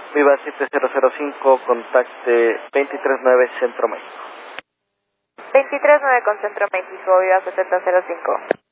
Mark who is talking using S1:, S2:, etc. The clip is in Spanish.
S1: Viva 7005, contacte 239 Centro México.
S2: 239 con Centro México, Viva 7005.